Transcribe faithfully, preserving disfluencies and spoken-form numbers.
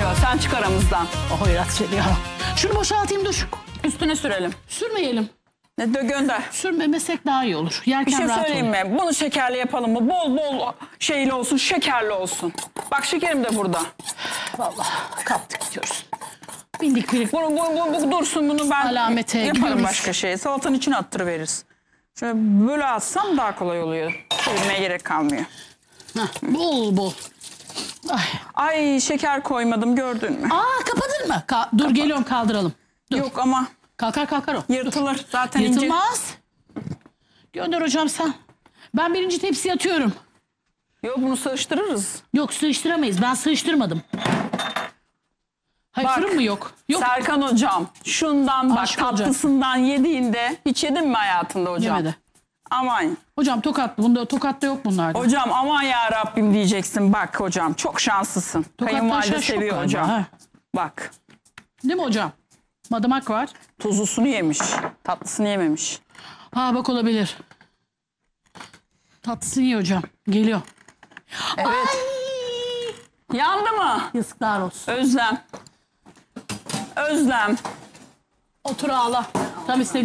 geliyor. Sen çık aramızdan. O hoyrat seni ya. Şunu boşaltayım dur. Üstüne sürelim. Sürmeyelim. Ne de gönder. Sürmemesek daha iyi olur. Yerken Bir şey rahat söyleyeyim olur. mi? Bunu şekerli yapalım mı? Bol bol şeyli olsun, şekerli olsun. Bak şekerim de burada. Vallahi kaptık gidiyoruz. Bindik bindik. Bunu, bu, bu, bu dursun, bunu ben Alamete yaparım gidiyoruz. başka şeye. Salatanın içine attırıveririz. Şöyle böyle atsam daha kolay oluyor. Çevirmeye gerek kalmıyor. Heh, bol bol. Ay. Ay şeker koymadım, gördün mü? Aa kapadın mı? Ka dur geliyorum kaldıralım. Dur. Yok ama Kalkar kalkar o. yırtılır. Dur. Zaten ince. Yırtılmaz. Gönder hocam sen. Ben birinci tepsiye atıyorum. Yok, bunu sığıştırırız. Yok sığıştıramayız. Ben sığıştırmadım. Hayır Bak, fırın mı yok? Yok. Serkan hocam, şundan bak, Aşk olacak. tatlısından yediğinde hiç yedin mi hayatında hocam? Yemedi. Aman. Hocam tokatlı. Bunda tokatta yok bunlarda. Hocam aman ya Rabbim diyeceksin. Bak hocam, çok şanslısın. Tokatlı Kayınvalide aşağı seviyor şok hocam. galiba, ha. Bak, Değil mi hocam? Madımak var. tuzlusunu yemiş, tatlısını yememiş. Ha bak olabilir. Tatlısını yiyor hocam. Geliyor. Evet. Ay! Yandı mı? Yazıklar olsun. Özlem. Özlem. Otur ağla. Tam istediğim